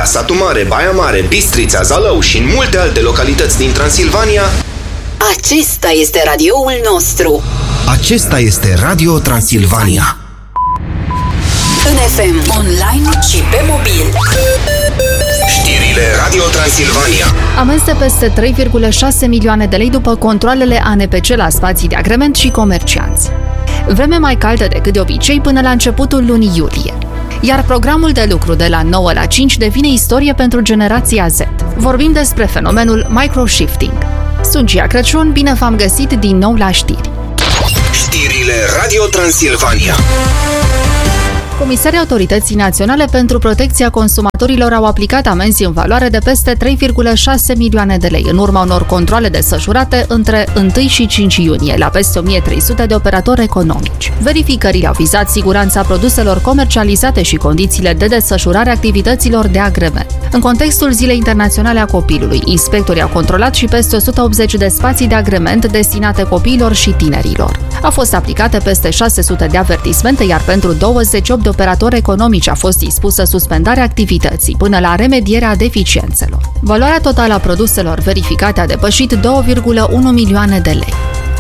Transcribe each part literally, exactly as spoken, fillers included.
Vâlcea, Satu Mare, Baia Mare, Bistrița, Zalău și în multe alte localități din Transilvania. Acesta este radioul nostru. Acesta este Radio Transilvania. În F M, online și pe mobil. Știrile Radio Transilvania. Amenzi de peste trei virgulă șase milioane de lei după controalele A N P C la spații de agrement și comercianți. Vreme mai caldă decât de obicei până la începutul lunii iulie. Iar programul de lucru de la nouă la cinci devine istorie pentru generația Z. Vorbim despre fenomenul microshifting. Sunt Gia Crăciun, bine v-am găsit din nou la știri. Știrile Radio Transilvania. Comisarii Autorității Naționale pentru Protecția Consumatorilor au aplicat amenzi în valoare de peste trei virgulă șase milioane de lei în urma unor controale desfășurate între întâi și cinci iunie la peste o mie trei sute de operatori economici. Verificările au vizat siguranța produselor comercializate și condițiile de desfășurare a activităților de agrement. În contextul Zilei Internaționale a Copilului, inspectorii au controlat și peste o sută optzeci de spații de agrement destinate copiilor și tinerilor. Au fost aplicate peste șase sute de avertismente, iar pentru douăzeci și opt de operatori economici a fost dispusă suspendarea activității până la remedierea deficiențelor. Valoarea totală a produselor verificate a depășit două virgulă unu milioane de lei.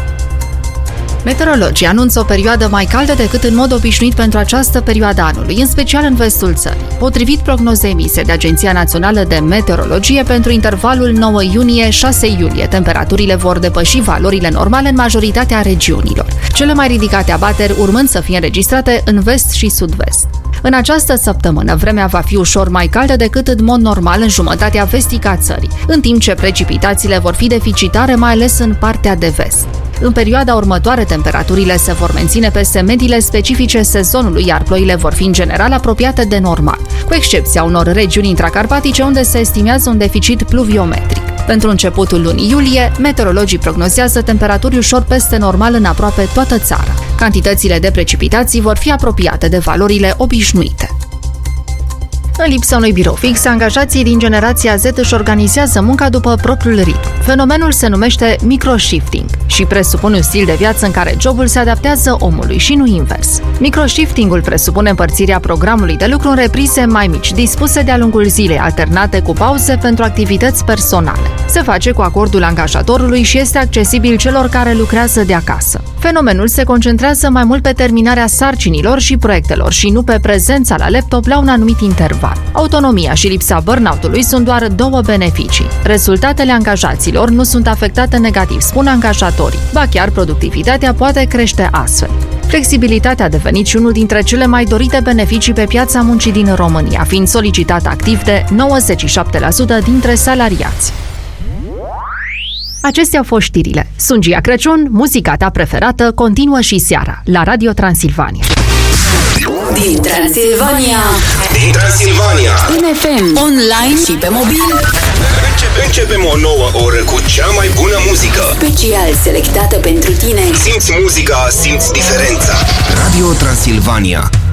Meteorologii anunță o perioadă mai caldă decât în mod obișnuit pentru această perioadă anului, în special în vestul țării. Potrivit prognozei emise de Agenția Națională de Meteorologie, pentru intervalul nouă iunie - șase iulie, temperaturile vor depăși valorile normale în majoritatea regiunilor, cele mai ridicate abateri urmând să fie înregistrate în vest și sud-vest. În această săptămână, vremea va fi ușor mai caldă decât în mod normal în jumătatea vestică a țării, în timp ce precipitațiile vor fi deficitare, mai ales în partea de vest. În perioada următoare, temperaturile se vor menține peste mediile specifice sezonului, iar ploile vor fi în general apropiate de normal, cu excepția unor regiuni intracarpatice unde se estimează un deficit pluviometric. Pentru începutul lunii iulie, meteorologii prognozează temperaturi ușor peste normal în aproape toată țara. Cantitățile de precipitații vor fi apropiate de valorile obișnuite. În lipsa unui birou fix, angajații din generația Z își organizează munca după propriul ritm. Fenomenul se numește microshifting și presupune un stil de viață în care jobul se adaptează omului și nu invers. Microshiftingul presupune împărțirea programului de lucru în reprize mai mici, dispuse de-a lungul zilei, alternate cu pauze pentru activități personale. Se face cu acordul angajatorului și este accesibil celor care lucrează de acasă. Fenomenul se concentrează mai mult pe terminarea sarcinilor și proiectelor și nu pe prezența la laptop la un anumit interval. Autonomia și lipsa burnout-ului sunt doar două beneficii. Rezultatele angajaților nu sunt afectate negativ, spun angajatorii. Ba chiar productivitatea poate crește astfel. Flexibilitatea a devenit și unul dintre cele mai dorite beneficii pe piața muncii din România, fiind solicitat activ de nouăzeci și șapte la sută dintre salariați. Acestea au fost știrile. Sunt Gia Crăciun, muzica ta preferată continuă și seara la Radio Transilvania. Din Transilvania. Din Transilvania. În F M, online și pe mobil. Începe, începem o nouă oră cu cea mai bună muzică. Special selectată pentru tine. Simți muzica, simți diferența. Radio Transilvania.